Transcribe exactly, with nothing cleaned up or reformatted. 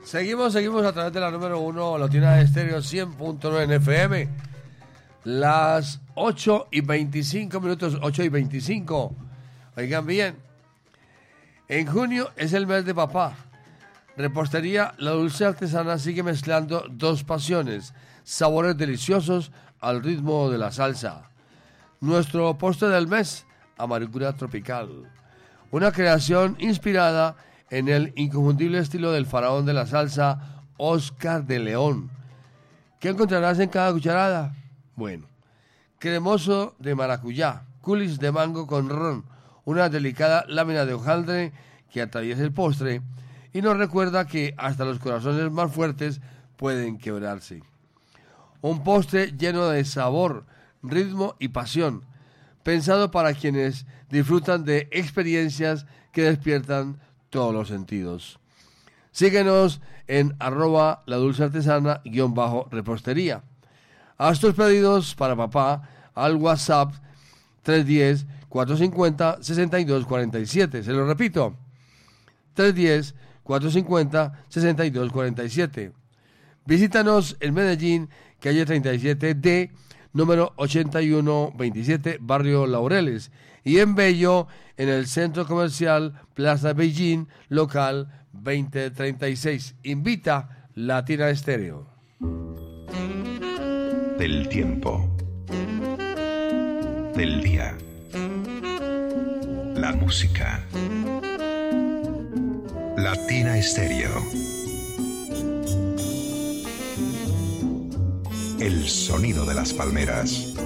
Seguimos, seguimos a través de la número uno, Latina Estéreo cien punto nueve en F M. Las ocho y veinticinco minutos, ocho y veinticinco. Oigan bien, en junio es el mes de papá. Repostería La Dulce Artesana sigue mezclando dos pasiones, sabores deliciosos al ritmo de la salsa. Nuestro postre del mes, amargura tropical. Una creación inspirada en el inconfundible estilo del faraón de la salsa, Oscar de León. ¿Qué encontrarás en cada cucharada? Bueno, cremoso de maracuyá, coulis de mango con ron, una delicada lámina de hojaldre que atraviesa el postre y nos recuerda que hasta los corazones más fuertes pueden quebrarse. Un postre lleno de sabor, ritmo y pasión, pensado para quienes disfrutan de experiencias que despiertan todos los sentidos. Síguenos en arroba la dulce artesana guión bajo repostería. Haz tus pedidos para papá al WhatsApp tres uno cero, cuatro cinco cero, seis dos cuatro siete. Se lo repito, tres uno cero, cuatro cinco cero, seis dos cuatro siete. Visítanos en Medellín, calle treinta y siete D, número ochenta y uno veintisiete, barrio Laureles, y en Bello, en el Centro Comercial Plaza Beijing, local veinte treinta y seis. Invita Latina Estéreo. Del tiempo, del día, la música. Latina Estéreo. El sonido de las palmeras.